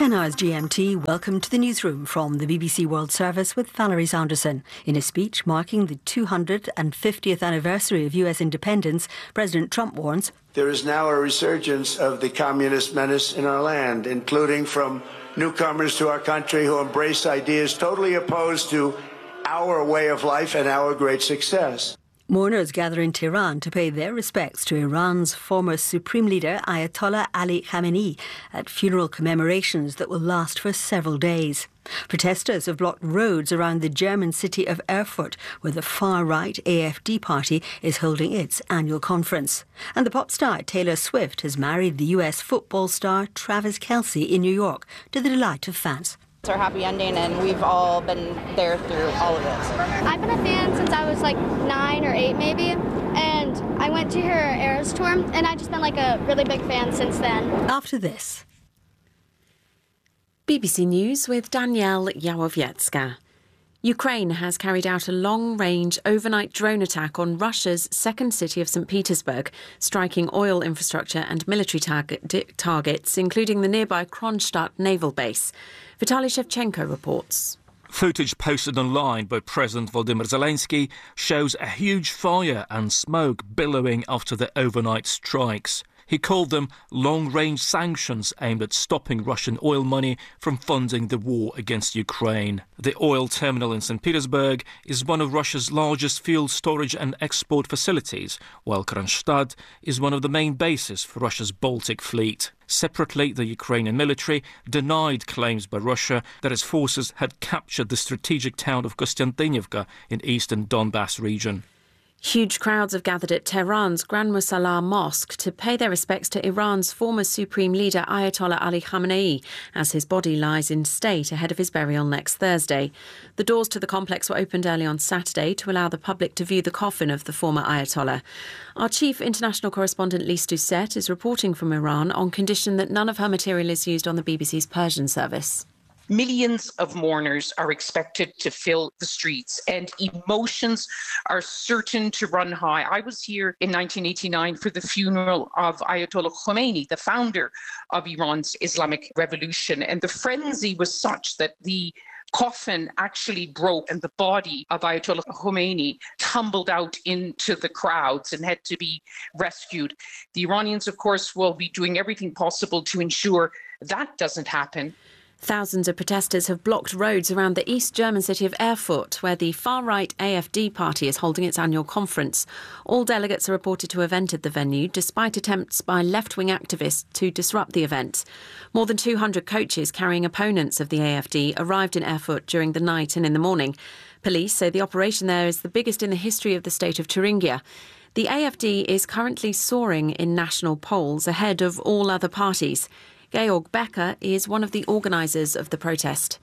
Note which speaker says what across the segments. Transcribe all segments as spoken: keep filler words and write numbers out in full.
Speaker 1: ten hours G M T, welcome to the newsroom from the B B C World Service with Valerie Saunderson. In a speech marking the two hundred fiftieth anniversary of U S independence, President Trump warns,
Speaker 2: "There is now a resurgence of the communist menace in our land, including from newcomers to our country who embrace ideas totally opposed to our way of life and our great success."
Speaker 1: Mourners gather in Tehran to pay their respects to Iran's former Supreme Leader Ayatollah Ali Khamenei at funeral commemorations that will last for several days. Protesters have blocked roads around the German city of Erfurt, where the far-right A F D party is holding its annual conference. And the pop star Taylor Swift has married the U S football star Travis Kelce in New York, to the delight of fans.
Speaker 3: It's our happy ending, and we've all been there through all of this.
Speaker 4: I've been a fan since I was like nine or eight maybe, and I went to her Eras tour, and I've just been like a really big fan since then.
Speaker 1: After this.
Speaker 5: B B C News with Danielle Yawowiecka. Ukraine has carried out a long-range overnight drone attack on Russia's second city of Saint Petersburg, striking oil infrastructure and military target targets, including the nearby Kronstadt naval base. Vitaly Shevchenko reports.
Speaker 6: Footage posted online by President Volodymyr Zelensky shows a huge fire and smoke billowing after the overnight strikes. He called them long-range sanctions aimed at stopping Russian oil money from funding the war against Ukraine. The oil terminal in Saint Petersburg is one of Russia's largest fuel storage and export facilities, while Kronstadt is one of the main bases for Russia's Baltic fleet. Separately, the Ukrainian military denied claims by Russia that its forces had captured the strategic town of Kostiantynivka in eastern Donbass region.
Speaker 5: Huge crowds have gathered at Tehran's Grand Musalla Mosque to pay their respects to Iran's former Supreme Leader Ayatollah Ali Khamenei as his body lies in state ahead of his burial next Thursday. The doors to the complex were opened early on Saturday to allow the public to view the coffin of the former Ayatollah. Our chief international correspondent Lise Doucette is reporting from Iran on condition that none of her material is used on the B B C's Persian service.
Speaker 7: Millions of mourners are expected to fill the streets, and emotions are certain to run high. I was here in nineteen eighty-nine for the funeral of Ayatollah Khomeini, the founder of Iran's Islamic Revolution, and the frenzy was such that the coffin actually broke and the body of Ayatollah Khomeini tumbled out into the crowds and had to be rescued. The Iranians, of course, will be doing everything possible to ensure that doesn't happen.
Speaker 5: Thousands of protesters have blocked roads around the East German city of Erfurt, where the far-right A F D party is holding its annual conference. All delegates are reported to have entered the venue, despite attempts by left-wing activists to disrupt the event. More than two hundred coaches carrying opponents of the A F D arrived in Erfurt during the night and in the morning. Police say the operation there is the biggest in the history of the state of Thuringia. The A F D is currently soaring in national polls ahead of all other parties. Georg Becker is one of the organisers of the protest.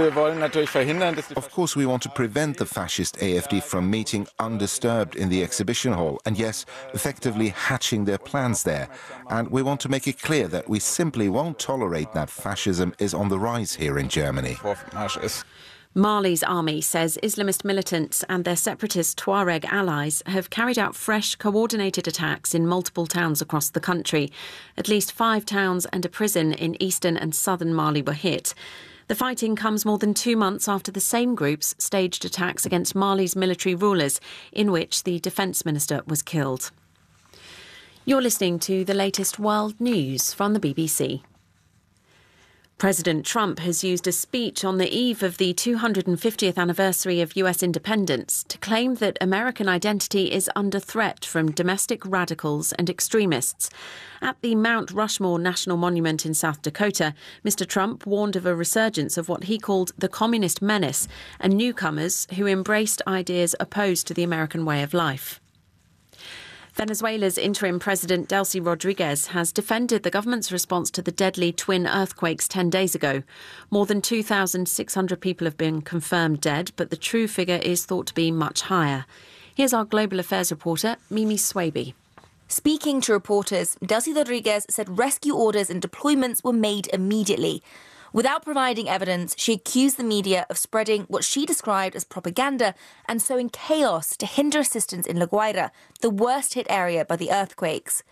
Speaker 8: Of course, we want to prevent the fascist A F D from meeting undisturbed in the exhibition hall and, yes, effectively hatching their plans there. And we want to make it clear that we simply won't tolerate that fascism is on the rise here in Germany.
Speaker 5: Mali's army says Islamist militants and their separatist Tuareg allies have carried out fresh, coordinated attacks in multiple towns across the country. At least five towns and a prison in eastern and southern Mali were hit. The fighting comes more than two months after the same groups staged attacks against Mali's military rulers, in which the defence minister was killed. You're listening to the latest world news from the B B C. President Trump has used a speech on the eve of the two hundred fiftieth anniversary of U S independence to claim that American identity is under threat from domestic radicals and extremists. At the Mount Rushmore National Monument in South Dakota, Mister Trump warned of a resurgence of what he called the communist menace and newcomers who embraced ideas opposed to the American way of life. Venezuela's interim president Delcy Rodriguez has defended the government's response to the deadly twin earthquakes ten days ago. More than two thousand six hundred people have been confirmed dead, but the true figure is thought to be much higher. Here's our global affairs reporter, Mimi Swaby.
Speaker 9: Speaking to reporters, Delcy Rodriguez said rescue orders and deployments were made immediately. Without providing evidence, she accused the media of spreading what she described as propaganda and sowing chaos to hinder assistance in La Guaira, the worst hit area by the earthquakes.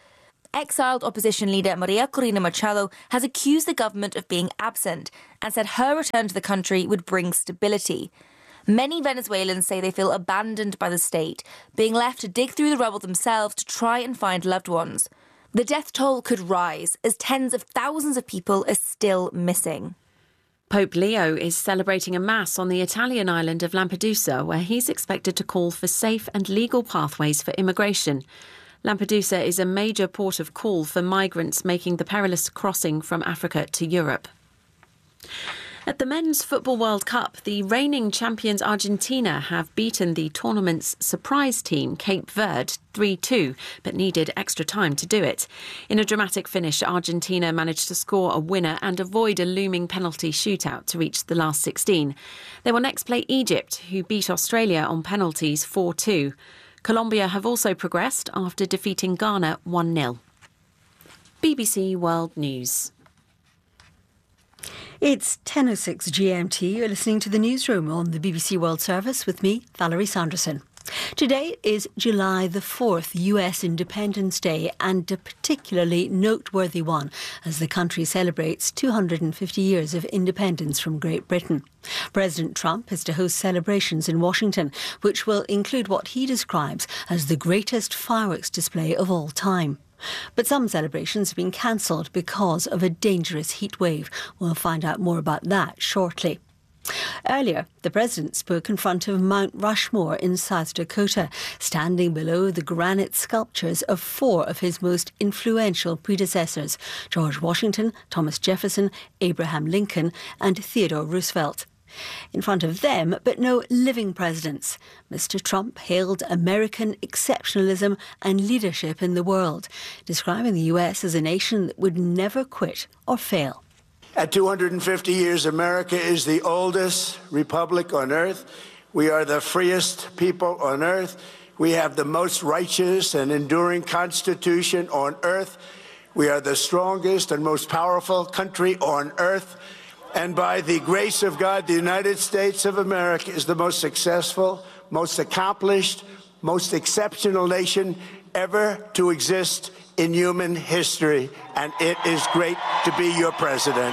Speaker 9: Exiled opposition leader Maria Corina Machado has accused the government of being absent and said her return to the country would bring stability. Many Venezuelans say they feel abandoned by the state, being left to dig through the rubble themselves to try and find loved ones. The death toll could rise as tens of thousands of people are still missing.
Speaker 5: Pope Leo is celebrating a mass on the Italian island of Lampedusa, where he's expected to call for safe and legal pathways for immigration. Lampedusa is a major port of call for migrants making the perilous crossing from Africa to Europe. At the Men's Football World Cup, the reigning champions Argentina have beaten the tournament's surprise team, Cape Verde, three two, but needed extra time to do it. In a dramatic finish, Argentina managed to score a winner and avoid a looming penalty shootout to reach the last sixteen. They will next play Egypt, who beat Australia on penalties four two. Colombia have also progressed after defeating Ghana one nil. B B C World News.
Speaker 1: It's ten oh six G M T. You're listening to the newsroom on the B B C World Service with me, Valerie Sanderson. Today is July the fourth, U S Independence Day, and a particularly noteworthy one as the country celebrates two hundred fifty years of independence from Great Britain. President Trump is to host celebrations in Washington, which will include what he describes as the greatest fireworks display of all time. But some celebrations have been cancelled because of a dangerous heat wave. We'll find out more about that shortly. Earlier, the President spoke in front of Mount Rushmore in South Dakota, standing below the granite sculptures of four of his most influential predecessors, George Washington, Thomas Jefferson, Abraham Lincoln and Theodore Roosevelt. In front of them, but no living presidents, Mister Trump hailed American exceptionalism and leadership in the world, describing the U S as a nation that would never quit or fail.
Speaker 2: At two hundred fifty years, America is the oldest republic on earth. We are the freest people on earth. We have the most righteous and enduring constitution on earth. We are the strongest and most powerful country on earth. And by the grace of God, the United States of America is the most successful, most accomplished, most exceptional nation ever to exist in human history. And it is great to be your president.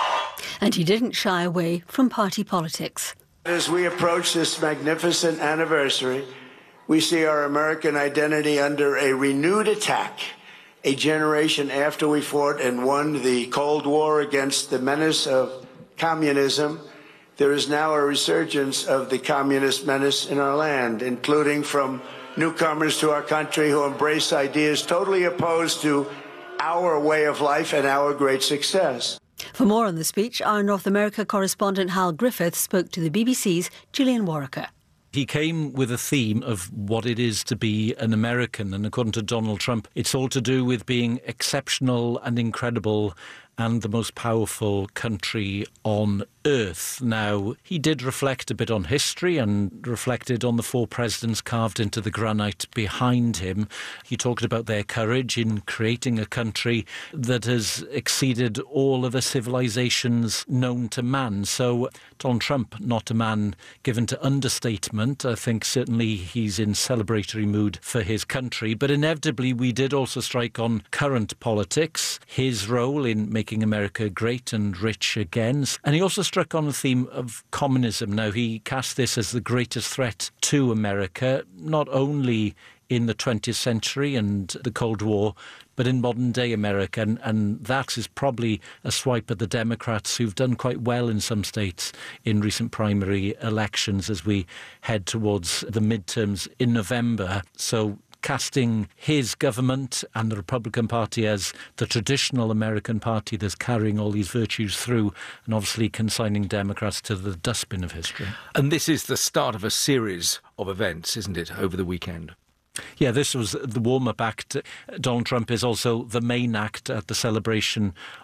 Speaker 1: And he didn't shy away from party politics.
Speaker 2: As we approach this magnificent anniversary, we see our American identity under a renewed attack. A generation after we fought and won the Cold War against the menace of communism, there is now a resurgence of the communist menace in our land, including from newcomers to our country who embrace ideas totally opposed to our way of life and our great success.
Speaker 1: For more on the speech, our North America correspondent Hal Griffith spoke to the B B C's Gillian Warwicker.
Speaker 10: He came with a theme of what it is to be an American, and according to Donald Trump, it's all to do with being exceptional and incredible and the most powerful country on earth. Now, he did reflect a bit on history and reflected on the four presidents carved into the granite behind him. He talked about their courage in creating a country that has exceeded all other civilizations known to man. So Donald Trump, not a man given to understatement. I think certainly he's in celebratory mood for his country. But inevitably, we did also strike on current politics, his role in making America great and rich again. And he also struck on the theme of communism. Now, he cast this as the greatest threat to America, not only in the twentieth century and the Cold War, but in modern-day America. And, and that is probably a swipe at the Democrats, who've done quite well in some states in recent primary elections as we head towards the midterms in November. So casting his government and the Republican Party as the traditional American party that's carrying all these virtues through, and obviously consigning Democrats to the dustbin of history.
Speaker 11: And this is the start of a series of events, isn't it, over the weekend?
Speaker 10: Yeah, this was the warm-up act. Donald Trump is also the main act at the celebration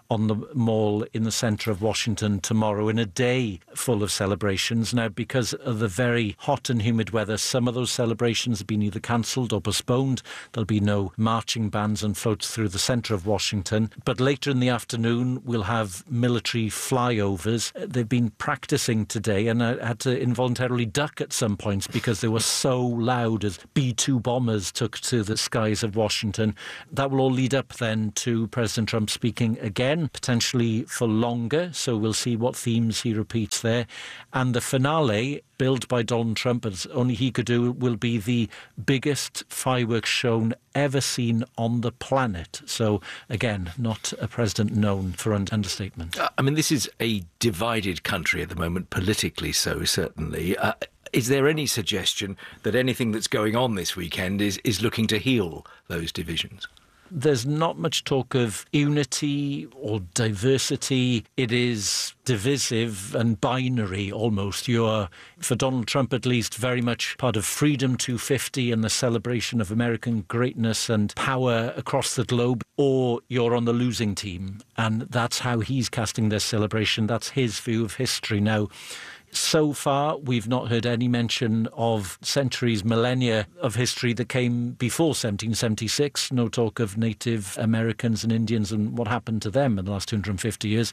Speaker 10: on the Mall in the centre of Washington tomorrow, in a day full of celebrations. Now, because of the very hot and humid weather, some of those celebrations have been either cancelled or postponed. There'll be no marching bands and floats through the centre of Washington. But later in the afternoon, we'll have military flyovers. They've been practising today, and I had to involuntarily duck at some points because they were so loud as B two bombers took to the skies of Washington. That will all lead up then to President Trump speaking again, potentially for longer, so we'll see what themes he repeats there. And the finale, billed by Donald Trump, as only he could do, will be the biggest fireworks show ever seen on the planet. So, again, not a president known for un- understatement.
Speaker 11: I mean, this is a divided country at the moment, politically so, certainly. Uh, is there any suggestion that anything that's going on this weekend is, is looking to heal those divisions?
Speaker 10: There's not much talk of unity or diversity. It is divisive and binary almost. You're, for Donald Trump at least, very much part of Freedom two fifty and the celebration of American greatness and power across the globe, or you're on the losing team. And that's how he's casting this celebration. That's his view of history now. So far, we've not heard any mention of centuries, millennia of history that came before seventeen seventy-six. No talk of Native Americans and Indians and what happened to them in the last two hundred fifty years.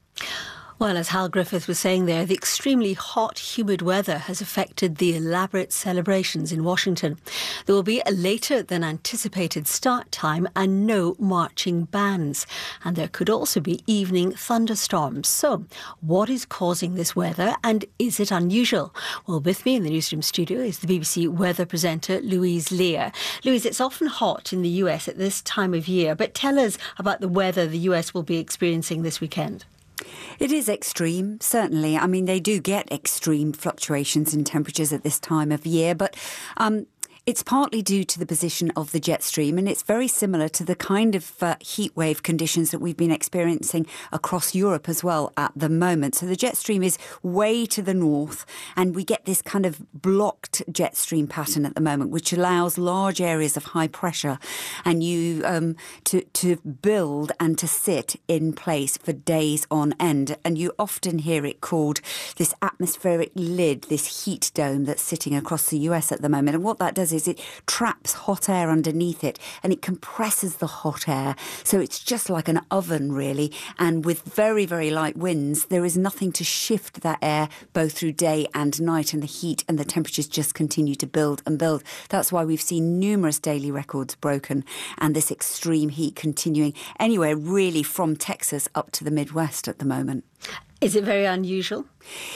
Speaker 1: Well, as Hal Griffith was saying there, the extremely hot, humid weather has affected the elaborate celebrations in Washington. There will be a later than anticipated start time and no marching bands. And there could also be evening thunderstorms. So, what is causing this weather, and is it unusual? Well, with me in the newsroom studio is the B B C weather presenter Louise Lear. Louise, it's often hot in the U S at this time of year, but tell us about the weather the U S will be experiencing this weekend.
Speaker 12: It is extreme, certainly. I mean, they do get extreme fluctuations in temperatures at this time of year, but um, it's partly due to the position of the jet stream, and it's very similar to the kind of uh, heat wave conditions that we've been experiencing across Europe as well at the moment. So the jet stream is way to the north, and we get this kind of blocked jet stream pattern at the moment, which allows large areas of high pressure and you um, to, to build and to sit in place for days on end. And you often hear it called this atmospheric lid, this heat dome that's sitting across the U S at the moment. And what that does is it traps hot air underneath it and it compresses the hot air. So it's just like an oven, really. And with very, very light winds, there is nothing to shift that air both through day and night, and the heat and the temperatures just continue to build and build. That's why we've seen numerous daily records broken and this extreme heat continuing anywhere really from Texas up to the Midwest at the moment.
Speaker 1: Is it very unusual?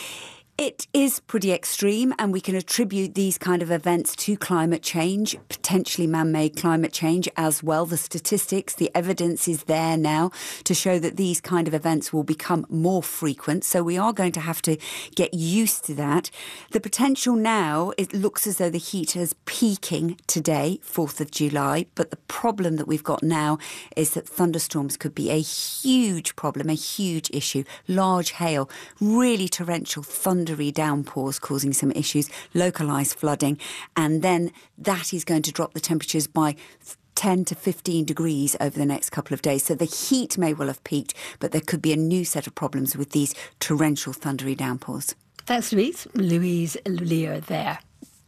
Speaker 12: It is pretty extreme, and we can attribute these kind of events to climate change, potentially man-made climate change as well. The statistics, the evidence is there now to show that these kind of events will become more frequent. So we are going to have to get used to that. The potential now, it looks as though the heat is peaking today, fourth of July. But the problem that we've got now is that thunderstorms could be a huge problem, a huge issue. Large hail, really torrential thunder. Downpours causing some issues, localised flooding, and then that is going to drop the temperatures by ten to fifteen degrees over the next couple of days. So the heat may well have peaked, but there could be a new set of problems with these torrential thundery downpours.
Speaker 1: Thanks, Louise. Louise Lear there.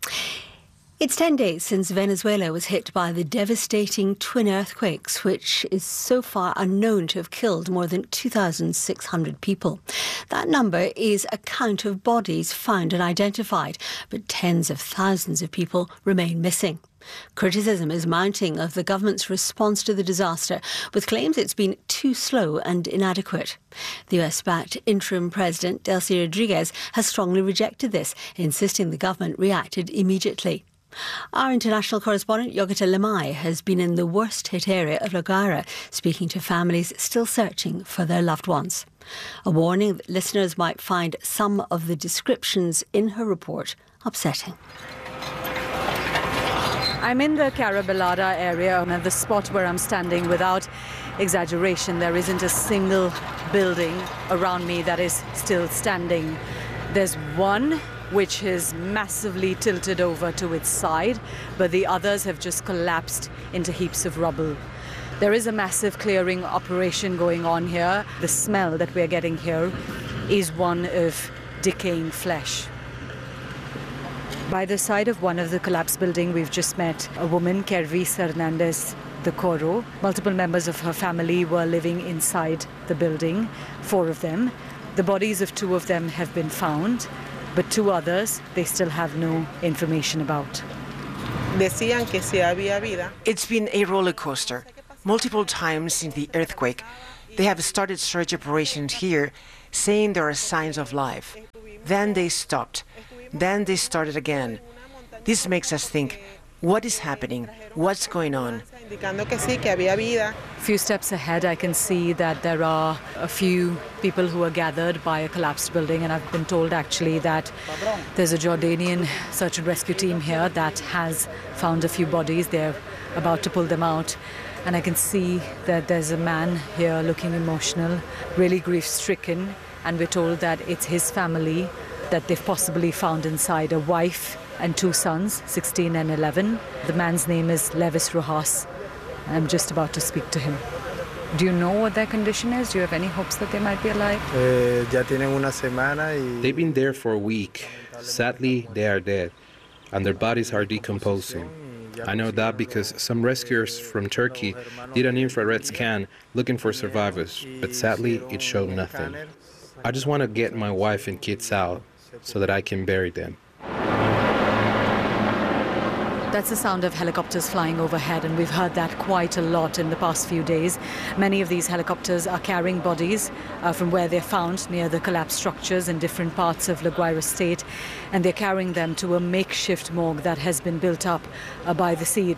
Speaker 1: It's ten days since Venezuela was hit by the devastating twin earthquakes, which is so far unknown to have killed more than two thousand six hundred people. That number is a count of bodies found and identified, but tens of thousands of people remain missing. Criticism is mounting of the government's response to the disaster, with claims it's been too slow and inadequate. The U S-backed interim president, Delcy Rodriguez, has strongly rejected this, insisting the government reacted immediately. Our international correspondent, Yogita Lemay, has been in the worst-hit area of La Guaira, speaking to families still searching for their loved ones. A warning that listeners might find some of the descriptions in her report upsetting.
Speaker 13: I'm in the Carabelada area, and at the spot where I'm standing, without exaggeration, there isn't a single building around me that is still standing. There's one which is massively tilted over to its side, but the others have just collapsed into heaps of rubble. There is a massive clearing operation going on here. The smell that we're getting here is one of decaying flesh. By the side of one of the collapsed buildings, we've just met a woman, Kervis Hernandez de Coro. Multiple members of her family were living inside the building, four of them. The bodies of two of them have been found, but two others they still have no information about.
Speaker 14: It's been a roller coaster. Multiple times since the earthquake, they have started search operations here, saying there are signs of life. Then they stopped. Then they started again. This makes us think, what is happening? What's going on?
Speaker 13: A few steps ahead, I can see that there are a few people who are gathered by a collapsed building, and I've been told actually that there's a Jordanian search and rescue team here that has found a few bodies. They're about to pull them out. And I can see that there's a man here looking emotional, really grief-stricken, and we're told that it's his family that they've possibly found inside, a wife and two sons, sixteen and eleven. The man's name is Levis Rojas. I'm just about to speak to him. Do you know what their condition is? Do you have any hopes that they might be alive?
Speaker 15: They've been there for a week. Sadly, they are dead, and their bodies are decomposing. I know that because some rescuers from Turkey did an infrared scan looking for survivors, but sadly, it showed nothing. I just want to get my wife and kids out so that I can bury them.
Speaker 13: That's the sound of helicopters flying overhead, and we've heard that quite a lot in the past few days. Many of these helicopters are carrying bodies uh, from where they're found near the collapsed structures in different parts of La Guaira state, and they're carrying them to a makeshift morgue that has been built up uh, by the sea.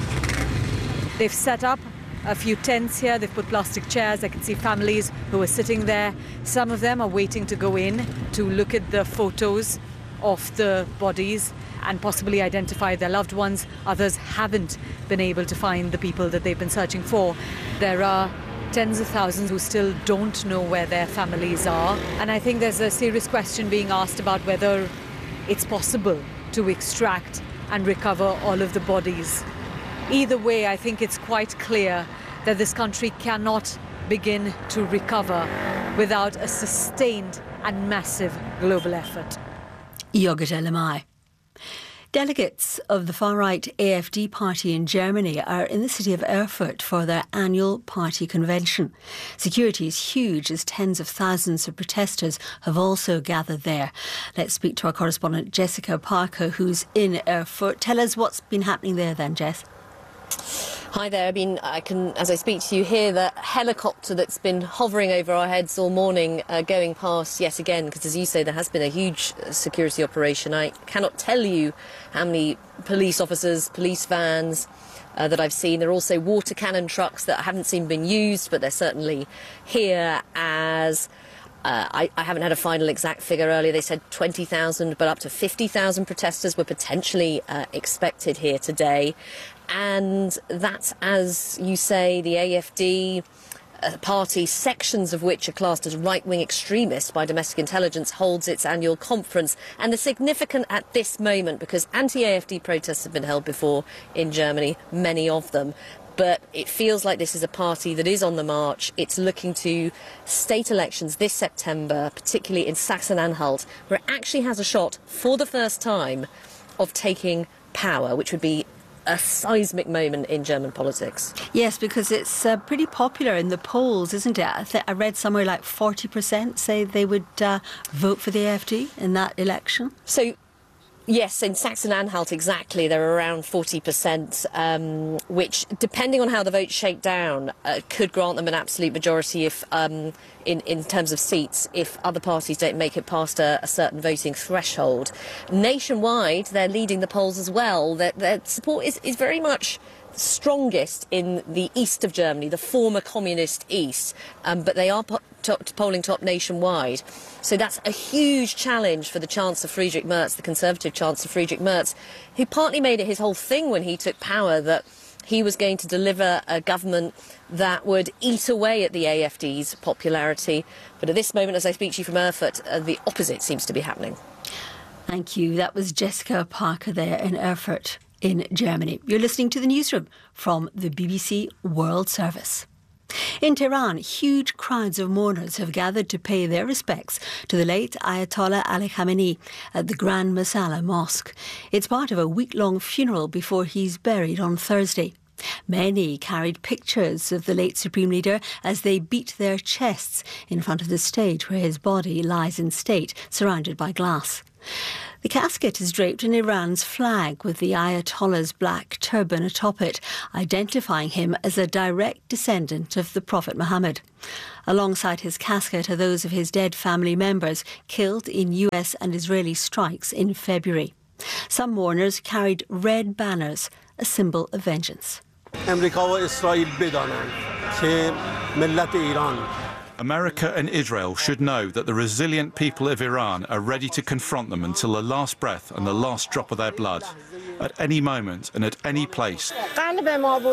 Speaker 13: They've set up a few tents here. They've put plastic chairs. I can see families who are sitting there. Some of them are waiting to go in to look at the photos of the bodies and possibly identify their loved ones. Others haven't been able to find the people that they've been searching for. There are tens of thousands who still don't know where their families are. And I think there's a serious question being asked about whether it's possible to extract and recover all of the bodies. Either way, I think it's quite clear that this country cannot begin to recover without a sustained and massive global effort.
Speaker 1: Yogita Lemay. Delegates of the far-right A F D party in Germany are in the city of Erfurt for their annual party convention. Security is huge as tens of thousands of protesters have also gathered there. Let's speak to our correspondent Jessica Parker, who's in Erfurt. Tell us what's been happening there then, Jess.
Speaker 16: Hi there. I mean, I can, as I speak to you, hear the helicopter that's been hovering over our heads all morning uh, going past yet again, because as you say, there has been a huge security operation. I cannot tell you how many police officers, police vans uh, that I've seen. There are also water cannon trucks that I haven't seen been used, but they're certainly here as... Uh, I, I haven't had a final exact figure earlier. They said twenty thousand, but up to fifty thousand protesters were potentially uh, expected here today. And that's, as you say, the A F D uh, party, sections of which are classed as right-wing extremists by domestic intelligence, holds its annual conference. And they're significant at this moment because anti-A F D protests have been held before in Germany, many of them. But it feels like this is a party that is on the march. It's looking to state elections this September, particularly in Saxe-Anhalt, where it actually has a shot for the first time of taking power, which would be a seismic moment in German politics.
Speaker 1: Yes, because it's uh, pretty popular in the polls, isn't it? I, th- I read somewhere like forty percent say they would uh, vote for the A F D in that election.
Speaker 16: So, yes, in Saxe-Anhalt, exactly, there are around forty percent, um, which, depending on how the votes shake down, uh, could grant them an absolute majority if, um, in, in terms of seats, if other parties don't make it past a, a certain voting threshold. Nationwide, they're leading the polls as well. Their, their support is, is very much strongest in the east of Germany, the former communist east, um, but they are po- top, polling top nationwide. So that's a huge challenge for the Chancellor Friedrich Merz, the Conservative Chancellor Friedrich Merz, who partly made it his whole thing when he took power that he was going to deliver a government that would eat away at the A F D's popularity. But at this moment, as I speak to you from Erfurt, uh, the opposite seems to be happening.
Speaker 1: Thank you. That was Jessica Parker there in Erfurt. in Germany. You're listening to the newsroom from the B B C World Service. In Tehran, huge crowds of mourners have gathered to pay their respects to the late Ayatollah Ali Khamenei at the Grand Masala Mosque. It's part of a week-long funeral before he's buried on Thursday. Many carried pictures of the late Supreme Leader as they beat their chests in front of the stage where his body lies in state, surrounded by glass. The casket is draped in Iran's flag with the Ayatollah's black turban atop it, identifying him as a direct descendant of the Prophet Muhammad. Alongside his casket are those of his dead family members killed in U S and Israeli strikes in February. Some mourners carried red banners, a symbol of vengeance.
Speaker 17: America and Israel should know that the resilient people of Iran are ready to confront them until the last breath and the last drop of their blood, at any moment and at any place.
Speaker 18: Imam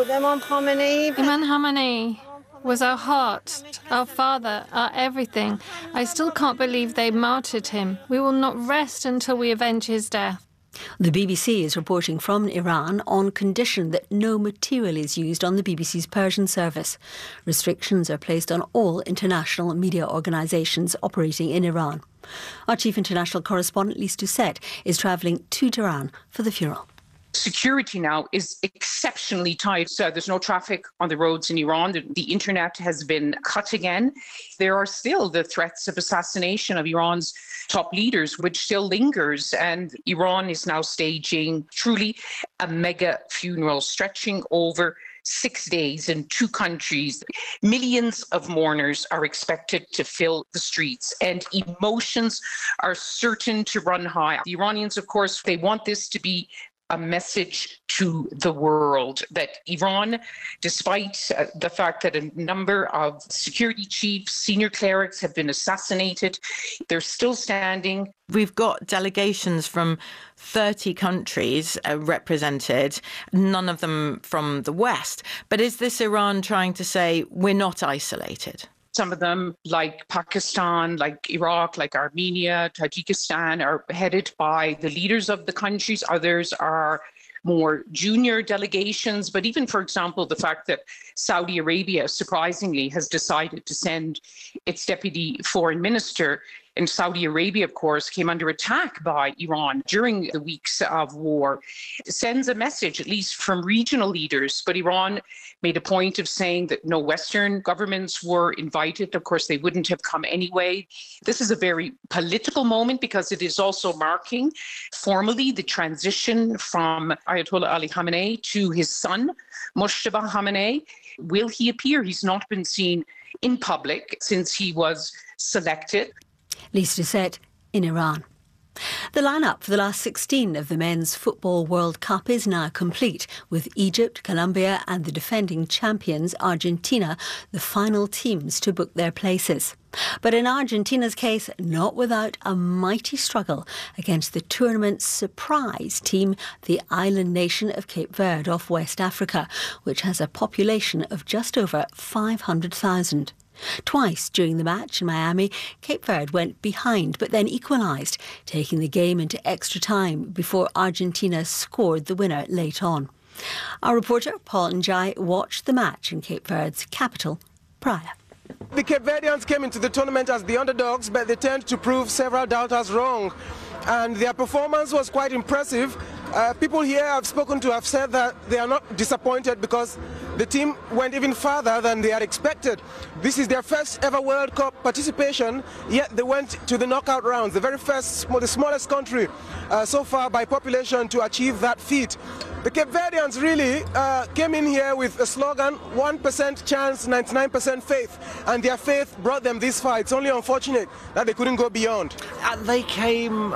Speaker 18: Khamenei was our heart, our father, our everything. I still can't believe they martyred him. We will not rest until we avenge his death.
Speaker 1: The B B C is reporting from Iran on condition that no material is used on the B B C's Persian service. Restrictions are placed on all international media organisations operating in Iran. Our chief international correspondent, Lise Doucette, is travelling to Tehran for the funeral.
Speaker 7: Security now is exceptionally tight. So there's no traffic on the roads in Iran. The, the internet has been cut again. There are still the threats of assassination of Iran's top leaders, which still lingers. And Iran is now staging truly a mega funeral stretching over six days in two countries. Millions of mourners are expected to fill the streets, and emotions are certain to run high. The Iranians, of course, they want this to be a message to the world that Iran, despite uh, the fact that a number of security chiefs, senior clerics have been assassinated, they're still standing.
Speaker 19: We've got delegations from thirty countries uh, represented, none of them from the West. But is this Iran trying to say we're not isolated?
Speaker 7: Some of them, like Pakistan, like Iraq, like Armenia, Tajikistan, are headed by the leaders of the countries. Others are more junior delegations. But even, for example, the fact that Saudi Arabia, surprisingly, has decided to send its deputy foreign minister. And Saudi Arabia, of course, came under attack by Iran during the weeks of war. It sends a message, at least from regional leaders. But Iran made a point of saying that no Western governments were invited. Of course, they wouldn't have come anyway. This is a very political moment because it is also marking formally the transition from Ayatollah Ali Khamenei to his son, Moshtaba Khamenei. Will he appear? He's not been seen in public since he was selected.
Speaker 1: Lise Doucette in Iran. The lineup for the last sixteen of the Men's Football World Cup is now complete, with Egypt, Colombia and the defending champions Argentina the final teams to book their places. But in Argentina's case, not without a mighty struggle against the tournament's surprise team, the island nation of Cape Verde off West Africa, which has a population of just over five hundred thousand. Twice during the match in Miami, Cape Verde went behind but then equalised, taking the game into extra time before Argentina scored the winner late on. Our reporter Paul Njai watched the match in Cape Verde's capital, Praia.
Speaker 20: The Cape Verdeans came into the tournament as the underdogs, but they tend to prove several doubters wrong. And their performance was quite impressive. Uh, people here I've spoken to have said that they are not disappointed because the team went even further than they had expected. This is their first ever World Cup participation, yet they went to the knockout rounds, the very first, the smallest country uh, so far by population to achieve that feat. The Cape Verdeans really uh, came in here with a slogan, one percent chance, ninety-nine percent faith, and their faith brought them this far. It's only unfortunate that they couldn't go beyond.
Speaker 21: And they came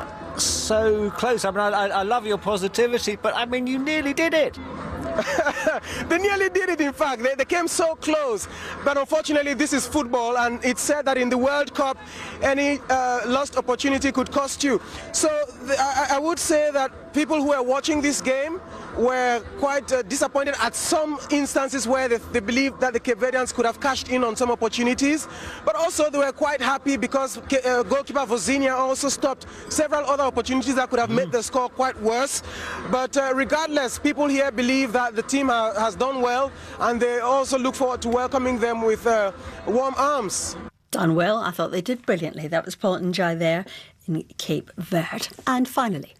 Speaker 21: so close. I mean, I, I love your positivity, but I mean, you nearly did it.
Speaker 20: They nearly did it, in fact. They, they came so close. But unfortunately, this is football, and it's said that in the World Cup, any uh, lost opportunity could cost you. So the, I, I would say that people who are watching this game were quite uh, disappointed at some instances where they, they believed that the Cape Verdeans could have cashed in on some opportunities, but also they were quite happy because uh, goalkeeper Vozinha also stopped several other opportunities that could have mm. made the score quite worse. But uh, regardless, people here believe that the team ha has done well, and they also look forward to welcoming them with uh, warm arms.
Speaker 1: Done well. I thought they did brilliantly. That was Paul Njai there in Cape Verde. And finally,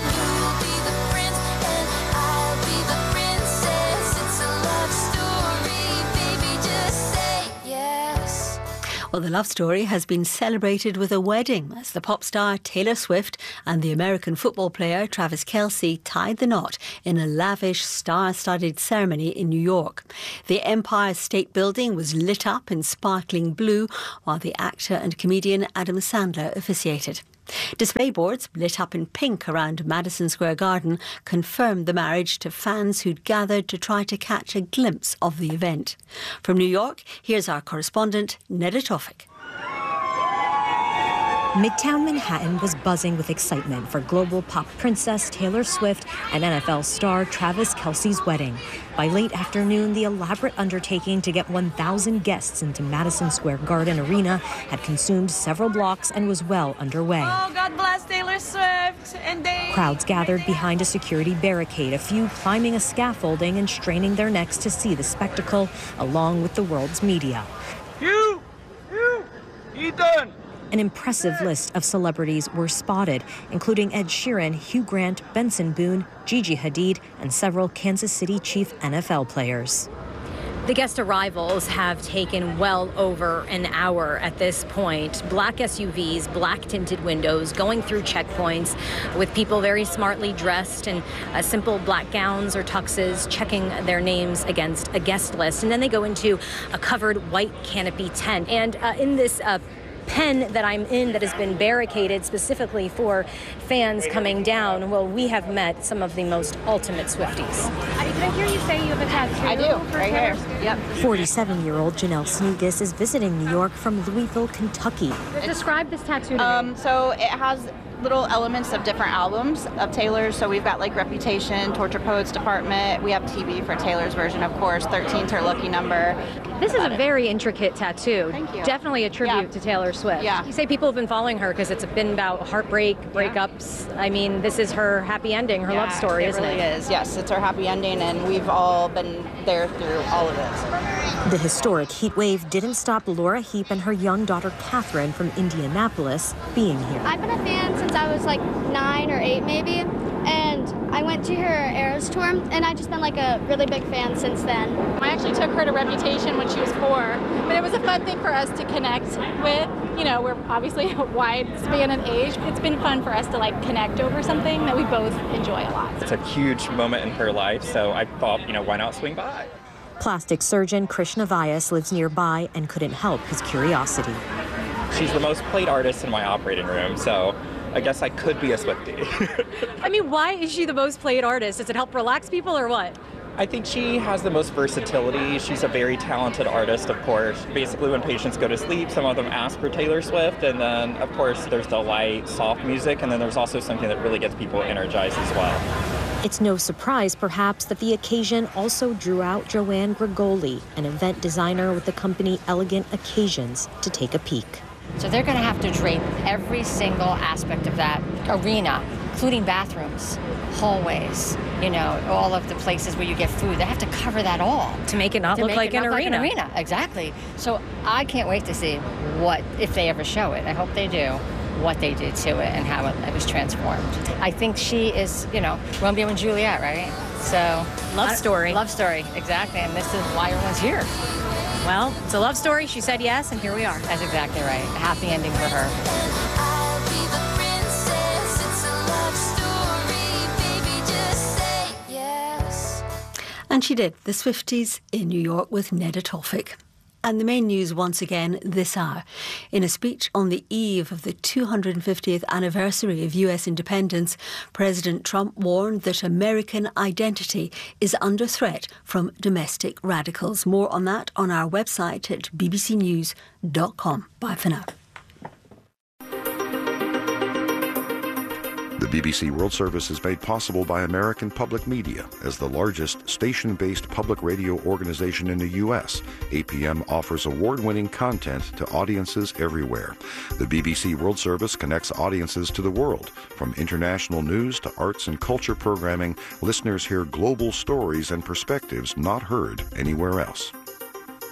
Speaker 1: well, the love story has been celebrated with a wedding as the pop star Taylor Swift and the American football player Travis Kelce tied the knot in a lavish star-studded ceremony in New York. The Empire State Building was lit up in sparkling blue while the actor and comedian Adam Sandler officiated. Display boards lit up in pink around Madison Square Garden confirmed the marriage to fans who'd gathered to try to catch a glimpse of the event. From New York, here's our correspondent, Neda Tawfik.
Speaker 3: Midtown Manhattan was buzzing with excitement for global pop princess Taylor Swift and N F L star Travis Kelce's wedding. By late afternoon, the elaborate undertaking to get one thousand guests into Madison Square Garden Arena had consumed several blocks and was well underway.
Speaker 22: Oh, God bless Taylor Swift and Dave.
Speaker 3: Crowds gathered behind a security barricade, a few climbing a scaffolding and straining their necks to see the spectacle, along with the world's media.
Speaker 22: You! You! Ethan!
Speaker 3: An impressive list of celebrities were spotted, including Ed Sheeran, Hugh Grant, Benson Boone, Gigi Hadid, and several Kansas City Chiefs N F L players.
Speaker 22: The guest arrivals have taken well over an hour at this point. Black S U Vs, black tinted windows, going through checkpoints with people very smartly dressed in uh, simple black gowns or tuxes, checking their names against a guest list. And then they go into a covered white canopy tent. And uh, in this uh, pen that I'm in that has been barricaded specifically for fans coming down, well, we have met some of the most ultimate Swifties. Did I hear you say you have a tattoo?
Speaker 3: I do, right here. Yep. forty-seven-year-old Janelle Sneakus is visiting New York from Louisville, Kentucky.
Speaker 22: Describe this tattoo to
Speaker 23: um,
Speaker 22: me.
Speaker 23: So it has little elements of different albums of Taylor's. So we've got like Reputation, Torture Poets Department. We have T V for Taylor's version, of course. thirteen's her lucky number.
Speaker 22: This is a very intricate tattoo. Thank you. Definitely a tribute
Speaker 23: Yeah.
Speaker 22: to Taylor Swift.
Speaker 23: Yeah.
Speaker 22: You say people have been following her because it's been about heartbreak, breakups. I mean, this is her happy ending, her
Speaker 23: Yeah,
Speaker 22: love story,
Speaker 23: it
Speaker 22: isn't
Speaker 23: really
Speaker 22: it?
Speaker 23: is. Yes, it's her happy ending, and we've all been there through all of this.
Speaker 3: The historic heat wave didn't stop Laura Heap and her young daughter Catherine from Indianapolis being here.
Speaker 4: I've been a fan since I was like nine or eight maybe, and I went to her Eras tour, and I've just been like a really big fan since then.
Speaker 24: I actually took her to Reputation when she was four, but it was a fun thing for us to connect with. You know, we're obviously a wide span in age. It's been fun for us to like connect over something that we both enjoy a lot.
Speaker 25: It's a huge moment in her life, so I thought, you know, why not swing by?
Speaker 3: Plastic surgeon Krishna Vyas lives nearby and couldn't help his curiosity.
Speaker 25: She's the most played artist in my operating room, so I guess I could be a Swiftie.
Speaker 22: I mean, why is she the most played artist? Does it help relax people or what?
Speaker 25: I think she has the most versatility. She's a very talented artist, of course. Basically, when patients go to sleep, some of them ask for Taylor Swift, and then, of course, there's the light, soft music, and then there's also something that really gets people energized as well.
Speaker 3: It's no surprise, perhaps, that the occasion also drew out Joanne Grigoli, an event designer with the company Elegant Occasions, to take a peek.
Speaker 26: So they're going to have to drape every single aspect of that arena, including bathrooms, hallways, you know, all of the places where you get food. They have to cover that all.
Speaker 22: To make it not
Speaker 26: to
Speaker 22: look
Speaker 26: make
Speaker 22: like
Speaker 26: it
Speaker 22: an
Speaker 26: not
Speaker 22: arena.
Speaker 26: Like an arena, exactly. So I can't wait to see what, if they ever show it, I hope they do, what they did to it and how it, it was transformed. I think she is, you know, Romeo and Juliet, right? So
Speaker 22: Love story.
Speaker 26: Love story, exactly. And this is why everyone's here.
Speaker 22: Well, it's a love story. She said yes, and here we are.
Speaker 26: That's exactly right. A happy ending for her.
Speaker 1: And she did. The Swifties in New York with Neda Tawfik. And the main news once again this hour. In a speech on the eve of the two hundred fiftieth anniversary of U S independence, President Trump warned that American identity is under threat from domestic radicals. More on that on our website at b b c news dot com. Bye for now.
Speaker 8: The
Speaker 2: The B B C World Service is made possible by American Public Media. As the largest station-based public radio organization in the U S, A P M offers award-winning content to audiences everywhere. The B B C World Service connects audiences to the world. From international news to arts and culture programming, listeners hear global stories and perspectives not heard anywhere else.